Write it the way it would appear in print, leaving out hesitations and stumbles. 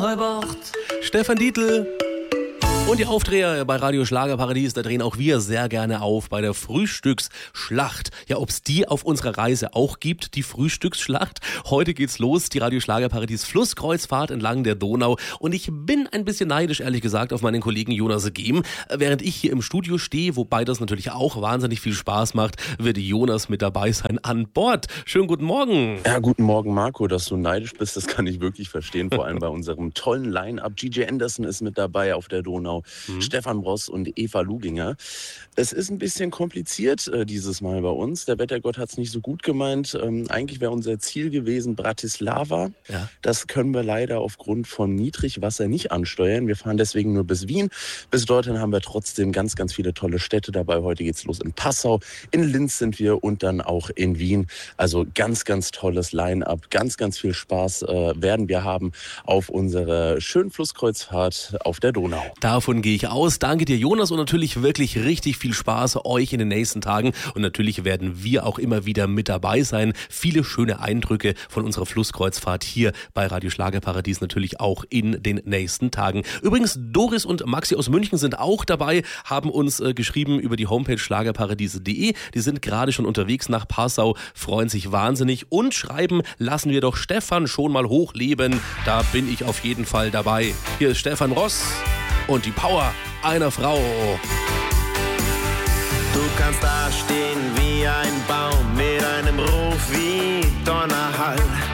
Heubart. Stefan Dietl. Und die Aufdreher bei Radio Schlagerparadies, da drehen auch wir sehr gerne auf bei der Frühstücksschlacht. Ja, ob es die auf unserer Reise auch gibt, die Frühstücksschlacht. Heute geht's los, die Radio Schlagerparadies Flusskreuzfahrt entlang der Donau. Und ich bin ein bisschen neidisch, ehrlich gesagt, auf meinen Kollegen Jonas Gehm. Während ich hier im Studio stehe, wobei das natürlich auch wahnsinnig viel Spaß macht, wird Jonas mit dabei sein an Bord. Schönen guten Morgen. Ja, guten Morgen, Marco. Dass du neidisch bist, das kann ich wirklich verstehen. Vor allem bei unserem tollen Line-Up. Gigi Anderson ist mit dabei auf der Donau. Stefan Bross und Eva Luginger. Es ist ein bisschen kompliziert dieses Mal bei uns. Der Wettergott hat es nicht so gut gemeint. Eigentlich wäre unser Ziel gewesen Bratislava. Ja. Das können wir leider aufgrund von Niedrigwasser nicht ansteuern. Wir fahren deswegen nur bis Wien. Bis dorthin haben wir trotzdem ganz, ganz viele tolle Städte dabei. Heute geht's los in Passau, in Linz sind wir und dann auch in Wien. Also ganz, ganz tolles Line-Up. Ganz, ganz viel Spaß werden wir haben auf unserer schönen Flusskreuzfahrt auf der Donau. Davon gehe ich aus. Danke dir, Jonas, und natürlich wirklich richtig viel Spaß euch in den nächsten Tagen. Und natürlich werden wir auch immer wieder mit dabei sein. Viele schöne Eindrücke von unserer Flusskreuzfahrt hier bei Radio Schlagerparadies natürlich auch in den nächsten Tagen. Übrigens, Doris und Maxi aus München sind auch dabei, haben uns geschrieben über die Homepage schlagerparadies.de. Die sind gerade schon unterwegs nach Passau, freuen sich wahnsinnig und schreiben, lassen wir doch Stefan schon mal hochleben. Da bin ich auf jeden Fall dabei. Hier ist Stefan Ross und die Power einer Frau. Du kannst da stehen wie ein Baum mit einem Ruf wie Donnerhall.